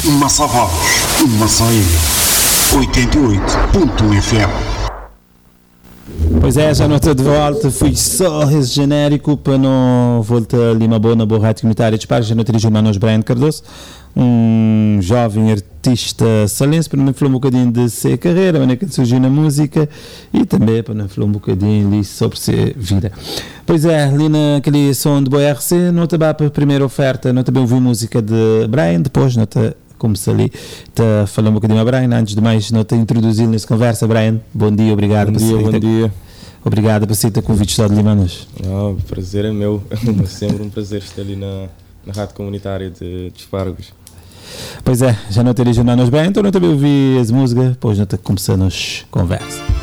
Massavalos, Massaia, 88.fm. Pois é, já não estou de volta, fui só esse genérico para não voltar ali uma boa rádio comunitária de Esparra. Já não teria Manos Brian Cardoso, um jovem artista salense, para não falar um bocadinho de sua carreira, maneira que surgiu na música, e também para não falar um bocadinho ali sobre sua vida. Pois é, ali naquele som de Boa RC, não estava para a primeira oferta, não também ouvi música de Brian, depois não está. Comecei ali a falar um bocadinho a Brian. Antes de mais, não te introduzi nessa conversa. Brian, bom dia, obrigado. Bom dia. Obrigado por aceitar o convite de Limanos. O prazer é meu. É sempre um prazer estar ali na rádio comunitária de Espargos. Pois é, já não te originários bem, então não também ouvi as músicas, depois não te começamos a conversa.